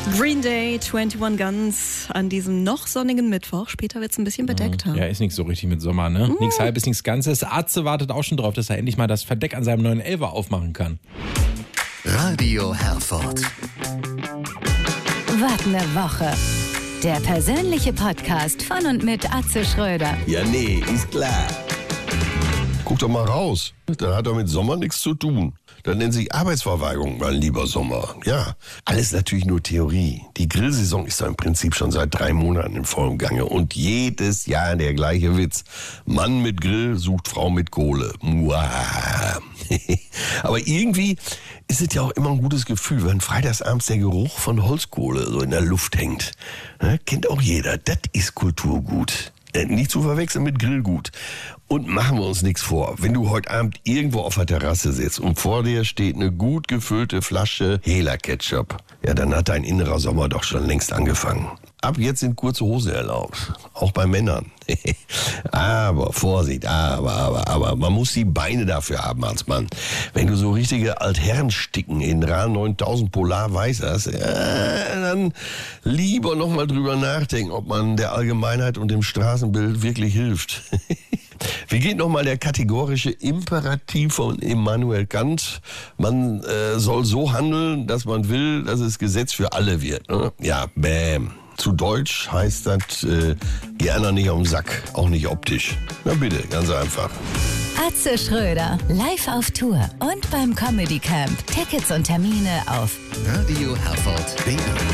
Green Day, 21 Guns an diesem noch sonnigen Mittwoch. Später wird es ein bisschen bedeckt haben. Ja, ist nicht so richtig mit Sommer, ne? Nichts Halbes, nichts Ganzes. Atze wartet auch schon drauf, dass er endlich mal das Verdeck an seinem neuen Elfer aufmachen kann. Radio Herford. Was ne Woche. Der persönliche Podcast von und mit Atze Schröder. Ja, nee, ist klar. Guck doch mal raus. Das hat doch mit Sommer nichts zu tun. Das nennt sich Arbeitsverweigerung, mein lieber Sommer. Ja, alles natürlich nur Theorie. Die Grillsaison ist doch im Prinzip schon seit 3 Monaten in vollem Gange. Und jedes Jahr der gleiche Witz. Mann mit Grill sucht Frau mit Kohle. Muah. Aber irgendwie ist es ja auch immer ein gutes Gefühl, wenn freitagsabends der Geruch von Holzkohle so in der Luft hängt. Ja, kennt auch jeder. Das ist Kulturgut. Nicht zu verwechseln mit Grillgut. Und machen wir uns nichts vor. Wenn du heute Abend irgendwo auf der Terrasse sitzt und vor dir steht eine gut gefüllte Flasche Hela-Ketchup, ja, dann hat dein innerer Sommer doch schon längst angefangen. Ab jetzt sind kurze Hosen erlaubt. Auch bei Männern. Aber, Vorsicht, aber, man muss die Beine dafür haben als Mann. Wenn du so richtige Altherrensticken in RAL 9000 Polar weiß hast, dann lieber nochmal drüber nachdenken, ob man der Allgemeinheit und dem Straßenbild wirklich hilft. Wie geht nochmal der kategorische Imperativ von Immanuel Kant? Man soll so handeln, dass man will, dass es Gesetz für alle wird. Ne? Ja, bäm. Zu Deutsch heißt das, geh einer nicht auf den Sack, auch nicht optisch. Na bitte, ganz einfach. Atze Schröder, live auf Tour und beim Comedy Camp. Tickets und Termine auf Radio Herford.